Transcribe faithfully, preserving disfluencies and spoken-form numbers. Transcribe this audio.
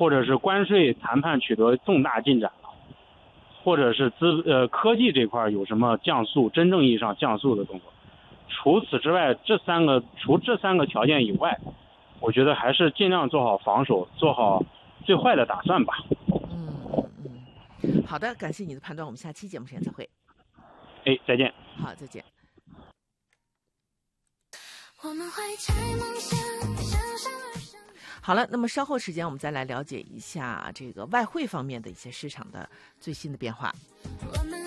或者是关税谈判取得重大进展了，或者是资呃科技这块有什么降速，真正意义上降速的动作。除此之外，这三个除这三个条件以外，我觉得还是尽量做好防守，做好最坏的打算吧。 嗯嗯嗯，好的，感谢你的判断，我们下期节目时间再会。 哎，再见。 好，再见。 我们会拆梦想，向上而生。 好了，那么稍后时间我们再来了解一下这个外汇方面的一些市场的最新的变化。 我们